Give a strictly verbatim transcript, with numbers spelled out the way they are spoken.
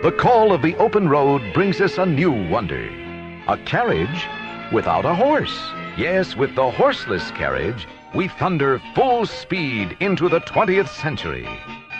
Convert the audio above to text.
The call of the open road brings us a new wonder. A carriage without a horse. Yes, with the horseless carriage, we thunder full speed into the twentieth century.